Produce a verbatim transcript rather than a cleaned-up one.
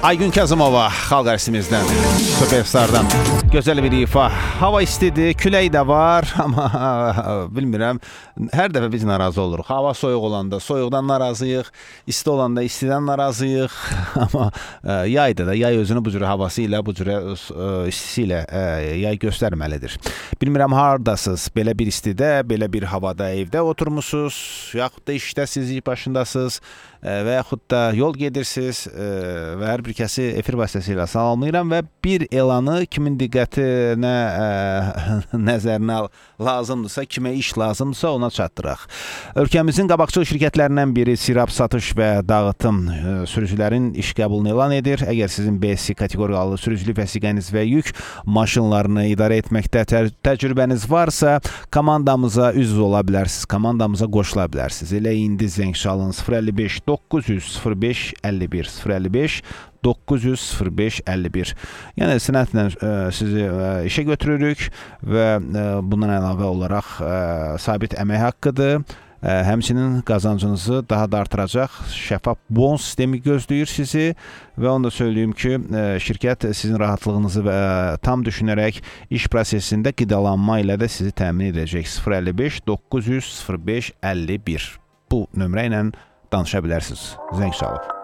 Aygün Kazımova xalq artistimizdən, Superstardan gözəl bir ifa. Hava istidir, külək də var, amma bilmirəm, hər dəfə biz narazı oluruq. Hava soyuq olanda soyuqdan narazıyıq, isti olanda istidən narazıyıq, amma yayda da, yay özünü bu cürə havası ilə, bu cürə istisi ilə yay göstərməlidir. Bilmirəm, haradasınız, belə bir istidə, belə bir havada evdə oturmuşsunuz, yaxud da işdəsiz, iş başındasınız və yaxud da yol gedirsiniz və hər bir kəsi efir vasitəsilə salamlayıram və bir elanı kimin diqqətinə nəzərinə lazımdırsa, kimə iş lazımdırsa ona çatdıraq. Ölkəmizin qabaqcıl şirkətlərindən biri Sirab Satış və Dağıtım sürücülərin iş qəbulunu elan edir. Əgər sizin B S kateqoriyalı sürücülük vəsiqəniz və yük maşınlarını idarə etməkdə tə təcrübəniz varsa, komandamıza üzv ola bilərsiniz, komandamıza qoşula bilərsiniz. Elə indi zəng çalın sıfır əlli beş doqquz yüz sıfır beş əlli bir sıfır əlli beş doqquz yüz sıfır beş əlli bir. Yəni sənədlə ə, sizi ə, işə götürürük və ə, bundan əlavə olaraq ə, sabit əmək haqqıdır. Ə, həmçinin qazancınızı daha da artıracaq şəffaf bon sistemi gözləyir sizi və onu da söyləyim ki, ə, şirkət sizin rahatlığınızı və ə, tam düşünərək iş prosesində qidalanma ilə də sizi təmin edəcək. sıfır əlli beş doqquz yüz sıfır beş əlli bir. Bu nömrə ilə danışa bilərsiniz. Zəng çalıb.